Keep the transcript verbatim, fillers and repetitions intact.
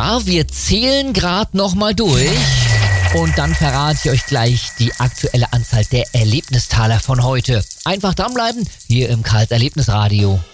Ja, wir zählen gerade nochmal durch. Und dann verrate ich euch gleich die aktuelle Anzahl der Erlebnistaler von heute. Einfach dranbleiben, hier im Karls Erlebnisradio.